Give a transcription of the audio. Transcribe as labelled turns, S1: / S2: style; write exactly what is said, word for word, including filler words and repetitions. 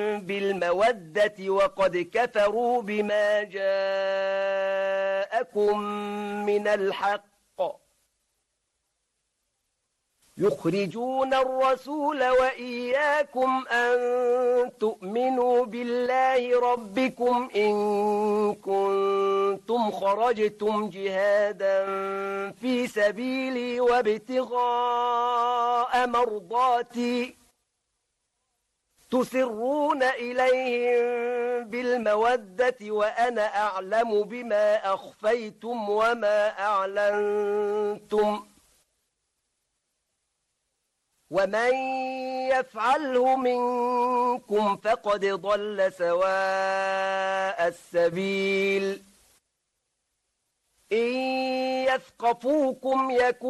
S1: بالمودة وقد كفروا بما جاءكم من الحق يخرجون الرسول وإياكم أن تؤمنوا بالله ربكم إن كنتم خرجتم جهادا في سبيلي وابتغاء مرضاتي تسرون إليهم بالمودة وأنا أعلم بما أخفيتم وما أعلنتم ومن يفعله منكم فقد ضل سواء السبيل إن يثقفوكم يكونوا